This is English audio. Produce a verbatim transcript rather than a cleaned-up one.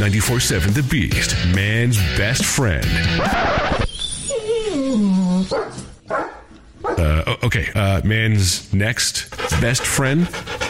ninety-four point seven The Beast, man's best friend. Uh, okay, uh, man's next best friend.